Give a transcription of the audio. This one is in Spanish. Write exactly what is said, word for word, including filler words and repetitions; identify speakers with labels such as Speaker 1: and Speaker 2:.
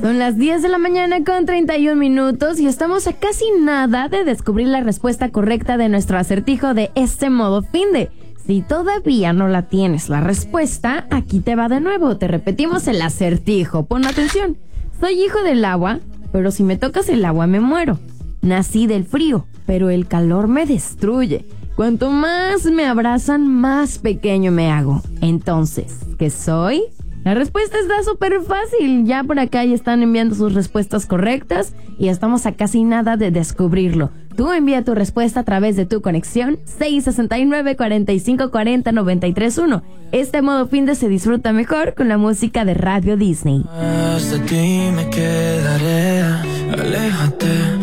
Speaker 1: Son las diez de la mañana con treinta y un minutos y estamos a casi nada de descubrir la respuesta correcta de nuestro acertijo de este modo finde. Si todavía no la tienes la respuesta, aquí te va de nuevo. Te repetimos el acertijo. Pon atención. Soy hijo del agua, pero si me tocas el agua me muero. Nací del frío, pero el calor me destruye. Cuanto más me abrazan, más pequeño me hago. Entonces, ¿qué soy? La respuesta está súper fácil. Ya por acá ya están enviando sus respuestas correctas y estamos a casi nada de descubrirlo. Tú envía tu respuesta a través de tu conexión seis seis nueve, cuatro cinco cuatro cero, nueve tres uno. Este modo finde se disfruta mejor con la música de Radio Disney.
Speaker 2: Hasta ti me quedaré, aléjate.